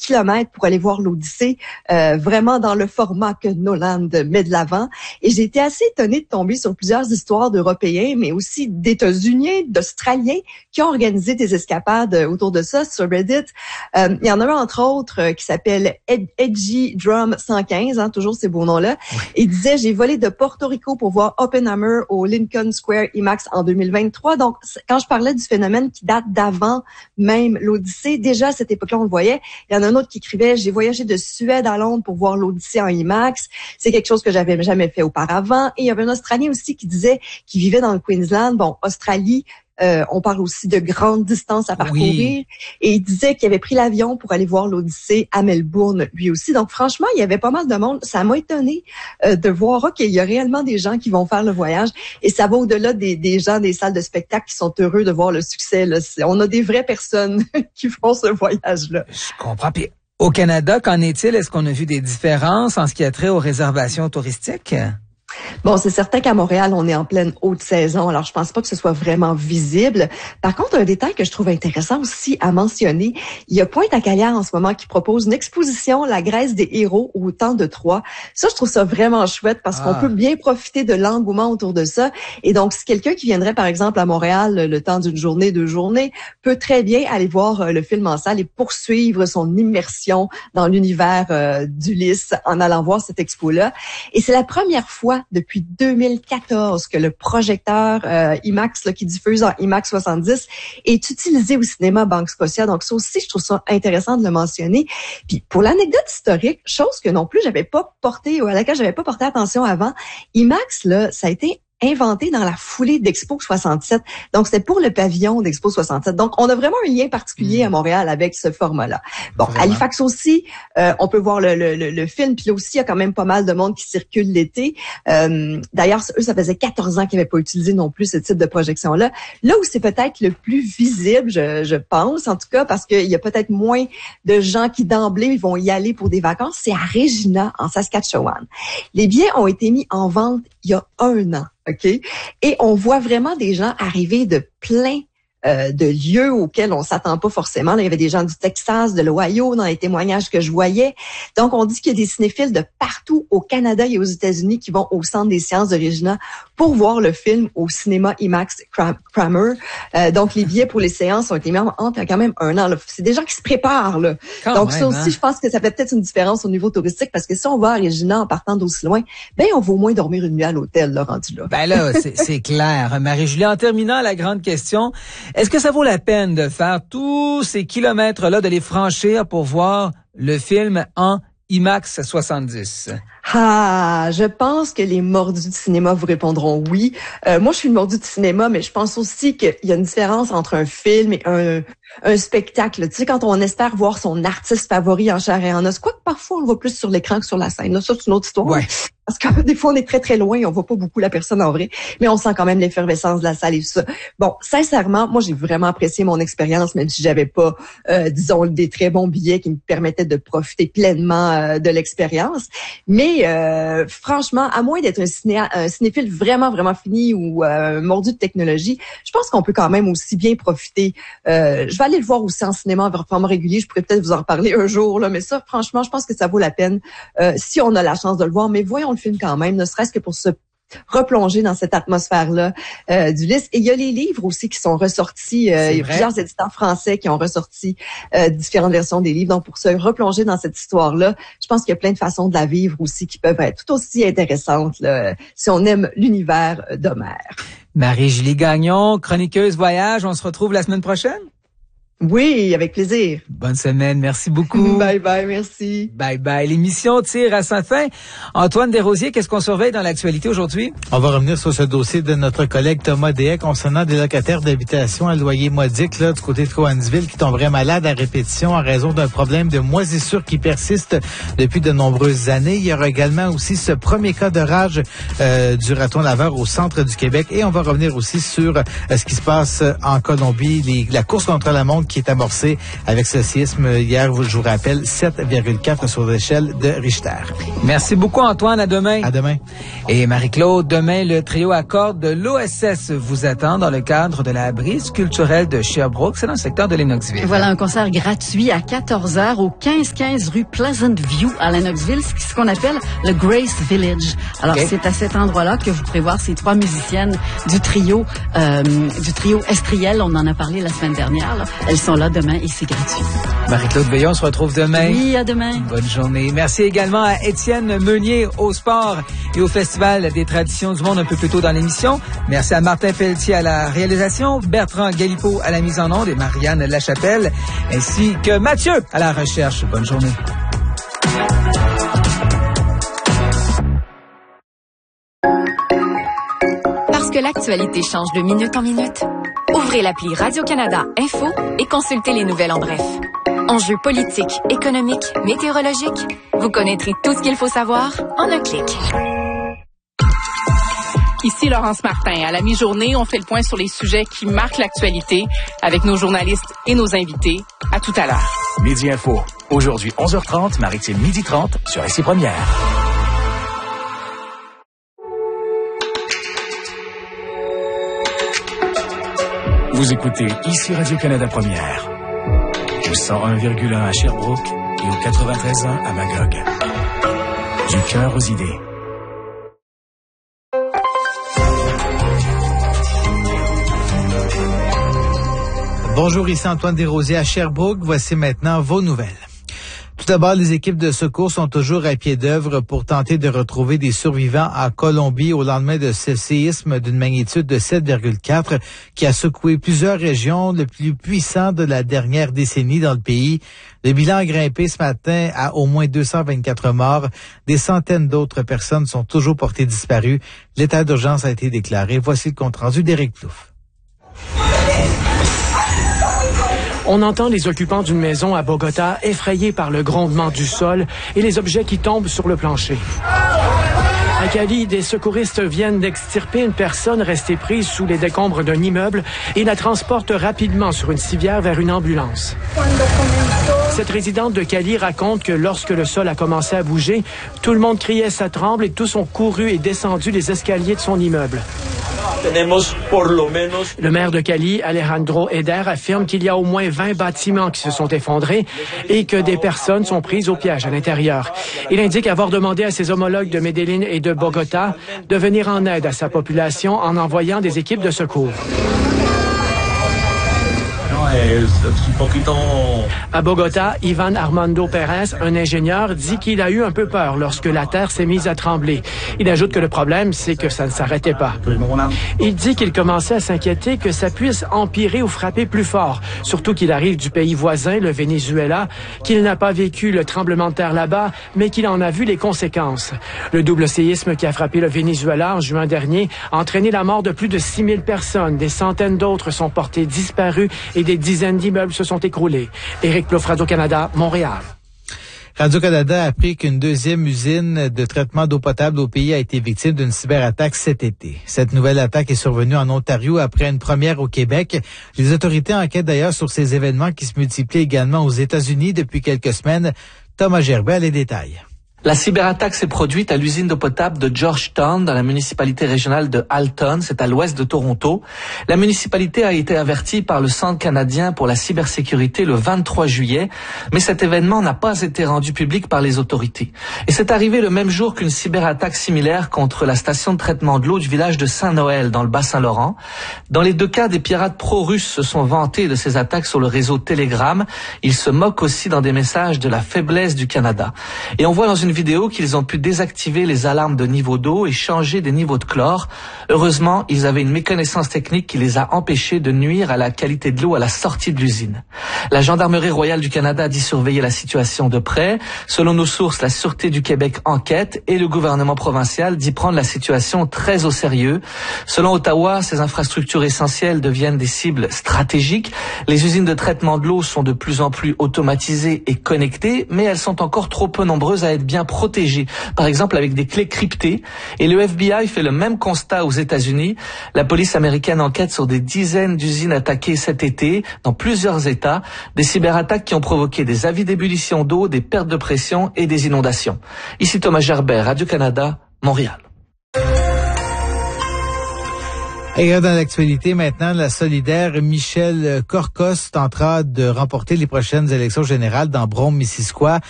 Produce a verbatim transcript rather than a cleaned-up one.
kilomètres pour aller voir l'Odyssée, euh, vraiment dans le format que Nolan met de l'avant. Et j'ai été assez étonnée de tomber sur plusieurs histoires d'Européens, mais aussi d'États-Unis, d'Australiens qui ont organisé des escapades autour de ça sur Reddit. Euh, il y en a un, entre autres, euh, qui s'appelle Ed- Edgy Drum cent quinze, hein, toujours ces beaux noms-là. Oui. Il disait, j'ai volé de Porto Rico pour voir Oppenheimer au Lincoln Square IMAX en deux mille vingt-trois. Donc, quand je parlais du phénomène qui date d'avant même l'Odyssée, déjà à cette époque-là, on le voyait. Il y en a un autre qui écrivait, j'ai voyagé de Suède à Londres pour voir l'Odyssée en IMAX. C'est quelque chose que j'avais jamais fait auparavant. Et il y avait un Australien aussi qui disait qu'il vivait dans le Queensland. Bon, Australie, Euh, on parle aussi de grandes distances à parcourir. Oui. Et il disait qu'il avait pris l'avion pour aller voir l'Odyssée à Melbourne, lui aussi. Donc, franchement, il y avait pas mal de monde. Ça m'a étonné euh, de voir OK, il y a réellement des gens qui vont faire le voyage. Et ça va au-delà des, des gens des salles de spectacle qui sont heureux de voir le succès. Là. On a des vraies personnes qui font ce voyage-là. Je comprends. Puis, au Canada, qu'en est-il? Est-ce qu'on a vu des différences en ce qui a trait aux réservations touristiques? Bon, c'est certain qu'à Montréal, on est en pleine haute saison, alors je pense pas que ce soit vraiment visible. Par contre, un détail que je trouve intéressant aussi à mentionner, il y a Pointe-à-Calière en ce moment qui propose une exposition La Grèce des héros au temps de Troie. Ça, je trouve ça vraiment chouette parce ah. qu'on peut bien profiter de l'engouement autour de ça. Et donc, si quelqu'un qui viendrait, par exemple, à Montréal le temps d'une journée, deux journées, peut très bien aller voir le film en salle et poursuivre son immersion dans l'univers euh, d'Ulysse en allant voir cette expo-là. Et c'est la première fois depuis deux mille quatorze que le projecteur euh, IMAX là, qui diffuse en IMAX soixante-dix est utilisé au cinéma Banque Scotia. Donc ça aussi, je trouve ça intéressant de le mentionner. Puis pour l'anecdote historique, chose que non plus j'avais pas porté ou à laquelle j'avais pas porté attention avant, IMAX là, ça a été inventé dans la foulée d'Expo soixante-sept. Donc, c'était pour le pavillon d'Expo soixante-sept. Donc, on a vraiment un lien particulier mmh. à Montréal avec ce format-là. Bon, vraiment. Halifax aussi, euh, on peut voir le, le, le, le film. Puis là aussi, il y a quand même pas mal de monde qui circule l'été. Euh, d'ailleurs, eux, ça faisait quatorze ans qu'ils n'avaient pas utilisé non plus ce type de projection-là. Là où c'est peut-être le plus visible, je, je pense, en tout cas, parce qu'il y a peut-être moins de gens qui, d'emblée, vont y aller pour des vacances, c'est à Regina, en Saskatchewan. Les billets ont été mis en vente il y a un an. OK? Et on voit vraiment des gens arriver de plein euh, de lieux auxquels on s'attend pas forcément. Là, il y avait des gens du Texas, de l'Ohio, dans les témoignages que je voyais. Donc, on dit qu'il y a des cinéphiles de partout au Canada et aux États-Unis qui vont au Centre des sciences de Regina pour voir le film au cinéma IMAX Kramer. Euh, donc, les billets pour les séances ont été mis en vente il y a quand même un an. Là. C'est des gens qui se préparent. Là. Donc, même, ça aussi, hein? Je pense que ça fait peut-être une différence au niveau touristique parce que si on va à Regina en partant d'aussi loin, ben on va au moins dormir une nuit à l'hôtel, là, rendu là. Ben là, c'est, c'est clair. Marie-Julie, en terminant, la grande question, est-ce que ça vaut la peine de faire tous ces kilomètres-là, de les franchir pour voir le film en IMAX soixante-dix? Ah, je pense que les mordus du cinéma vous répondront oui. Euh, moi, je suis une mordue de cinéma, mais je pense aussi qu'il y a une différence entre un film et un, un spectacle. Tu sais, quand on espère voir son artiste favori en chair et en os, quoique parfois on le voit plus sur l'écran que sur la scène. Là, ça, c'est une autre histoire. Ouais. Parce que des fois, on est très, très loin, on voit pas beaucoup la personne en vrai, mais on sent quand même l'effervescence de la salle et tout ça. Bon, sincèrement, moi, j'ai vraiment apprécié mon expérience, même si j'avais pas, euh, disons, des très bons billets qui me permettaient de profiter pleinement euh, de l'expérience. Mais euh, franchement, à moins d'être un, ciné- un cinéphile vraiment, vraiment fini ou euh, mordu de technologie, je pense qu'on peut quand même aussi bien profiter. Euh, je vais aller le voir aussi en cinéma en format régulier. Je pourrais peut-être vous en reparler un jour, là, mais ça, franchement, je pense que ça vaut la peine euh, si on a la chance de le voir. Mais voyons le film quand même, ne serait-ce que pour se replonger dans cette atmosphère-là euh, d'Ulysse. Et il y a les livres aussi qui sont ressortis. Euh, il y a plusieurs éditeurs français qui ont ressorti euh, différentes versions des livres. Donc, pour se replonger dans cette histoire-là, je pense qu'il y a plein de façons de la vivre aussi qui peuvent être tout aussi intéressantes là, si on aime l'univers d'Homère. Marie-Julie Gagnon, chroniqueuse voyage. On se retrouve la semaine prochaine? Oui, avec plaisir. Bonne semaine, merci beaucoup. Bye bye, merci. Bye bye. L'émission tire à sa fin. Antoine Desrosiers, qu'est-ce qu'on surveille dans l'actualité aujourd'hui? On va revenir sur ce dossier de notre collègue Thomas Deshaies concernant des locataires d'habitation à loyer modique là, du côté de Cowansville qui tomberaient malades à répétition en raison d'un problème de moisissure qui persiste depuis de nombreuses années. Il y aura également aussi ce premier cas de rage euh, du raton laveur au centre du Québec et on va revenir aussi sur euh, ce qui se passe en Colombie, les, la course contre la montre qui est amorcé avec ce séisme hier, je vous rappelle, sept virgule quatre sur l'échelle de Richter. Merci beaucoup, Antoine. À demain. À demain. Et Marie-Claude, demain, le trio à cordes de l'O S S vous attend dans le cadre de la brise culturelle de Sherbrooke. C'est dans le secteur de Lennoxville. Voilà un concert gratuit à quatorze heures au quinze quinze rue Pleasant View à Lennoxville, ce qu'on appelle le Grace Village. Alors, okay. C'est à cet endroit-là que vous pourrez voir ces trois musiciennes du trio, euh, du trio Estriel. On en a parlé la semaine dernière. Là. Elles sont là demain et c'est gratuit. Marie-Claude Veillon, on se retrouve demain. Oui, à demain. Bonne journée. Merci également à Étienne Meunier au sport et au Festival des traditions du monde un peu plus tôt dans l'émission. Merci à Martin Pelletier à la réalisation, Bertrand Galipeau à la mise en onde et Marianne Lachapelle, ainsi que Mathieu à la recherche. Bonne journée. Parce que l'actualité change de minute en minute, ouvrez l'appli Radio-Canada Info et consultez les nouvelles en bref. Enjeux politiques, économiques, météorologiques, vous connaîtrez tout ce qu'il faut savoir en un clic. Ici Laurence Martin. À la mi-journée, on fait le point sur les sujets qui marquent l'actualité avec nos journalistes et nos invités. À tout à l'heure. Midi Info. Aujourd'hui, onze heures trente, Maritime midi trente sur Ici Première. Vous écoutez Ici Radio-Canada Première. Au cent un virgule un à Sherbrooke et au quatre-vingt-treize point un à Magog. Du cœur aux idées. Bonjour, ici Antoine Desrosiers à Sherbrooke. Voici maintenant vos nouvelles. Tout d'abord, les équipes de secours sont toujours à pied d'œuvre pour tenter de retrouver des survivants en Colombie au lendemain de ce séisme d'une magnitude de sept virgule quatre qui a secoué plusieurs régions, le plus puissant de la dernière décennie dans le pays. Le bilan a grimpé ce matin à au moins deux cent vingt-quatre morts. Des centaines d'autres personnes sont toujours portées disparues. L'état d'urgence a été déclaré. Voici le compte-rendu d'Éric Plouffe. On entend les occupants d'une maison à Bogota effrayés par le grondement du sol et les objets qui tombent sur le plancher. À Cali, des secouristes viennent d'extirper une personne restée prise sous les décombres d'un immeuble et la transportent rapidement sur une civière vers une ambulance. Cette résidente de Cali raconte que lorsque le sol a commencé à bouger, tout le monde criait « ça tremble » et tous ont couru et descendu les escaliers de son immeuble. Le maire de Cali, Alejandro Eder, affirme qu'il y a au moins vingt bâtiments qui se sont effondrés et que des personnes sont prises au piège à l'intérieur. Il indique avoir demandé à ses homologues de Medellín et de Bogota de venir en aide à sa population en envoyant des équipes de secours. À Bogota, Ivan Armando Pérez, un ingénieur, dit qu'il a eu un peu peur lorsque la terre s'est mise à trembler. Il ajoute que le problème, c'est que ça ne s'arrêtait pas. Il dit qu'il commençait à s'inquiéter que ça puisse empirer ou frapper plus fort, surtout qu'il arrive du pays voisin, le Venezuela, qu'il n'a pas vécu le tremblement de terre là-bas, mais qu'il en a vu les conséquences. Le double séisme qui a frappé le Venezuela en juin dernier a entraîné la mort de plus de six mille personnes. Des centaines d'autres sont portées disparues et des dizaines d'immeubles se sont écroulés. Éric Plouffe, Radio-Canada, Montréal. Radio-Canada a appris qu'une deuxième usine de traitement d'eau potable au pays a été victime d'une cyberattaque cet été. Cette nouvelle attaque est survenue en Ontario après une première au Québec. Les autorités enquêtent d'ailleurs sur ces événements qui se multiplient également aux États-Unis depuis quelques semaines. Thomas Gerbet a les détails. La cyberattaque s'est produite à l'usine d'eau potable de Georgetown dans la municipalité régionale de Halton, c'est à l'ouest de Toronto. La municipalité a été avertie par le Centre canadien pour la cybersécurité le vingt-trois juillet, mais cet événement n'a pas été rendu public par les autorités. Et c'est arrivé le même jour qu'une cyberattaque similaire contre la station de traitement de l'eau du village de Saint-Noël dans le Bas-Saint-Laurent. Dans les deux cas, des pirates pro-russes se sont vantés de ces attaques sur le réseau Telegram. Ils se moquent aussi dans des messages de la faiblesse du Canada. Et on voit dans une vidéo qu'ils ont pu désactiver les alarmes de niveau d'eau et changer des niveaux de chlore. Heureusement, ils avaient une méconnaissance technique qui les a empêchés de nuire à la qualité de l'eau à la sortie de l'usine. La Gendarmerie royale du Canada dit surveiller la situation de près. Selon nos sources, la Sûreté du Québec enquête et le gouvernement provincial dit prendre la situation très au sérieux. Selon Ottawa, ces infrastructures essentielles deviennent des cibles stratégiques. Les usines de traitement de l'eau sont de plus en plus automatisées et connectées, mais elles sont encore trop peu nombreuses à être bien bien protégés, par exemple avec des clés cryptées. Et le F B I fait le même constat aux États-Unis. La police américaine enquête sur des dizaines d'usines attaquées cet été dans plusieurs États, des cyberattaques qui ont provoqué des avis d'ébullition d'eau, des pertes de pression et des inondations. Ici Thomas Gerbert, Radio-Canada, Montréal. Et dans l'actualité maintenant, la solidaire Michelle Corcos tentera de remporter les prochaines élections générales dans Brome-Missisquoi.